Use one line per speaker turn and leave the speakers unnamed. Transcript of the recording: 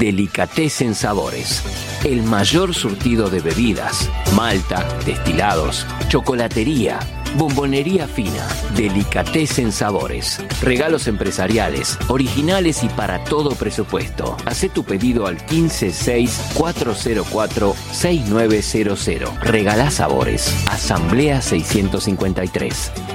Delicatessen Sabores. El mayor surtido de bebidas, malta, destilados, chocolatería, bombonería fina. Delicatessen Sabores. Regalos empresariales, originales y para todo presupuesto. Hacé tu pedido al 156-404-6900. Regalá sabores. Asamblea 653.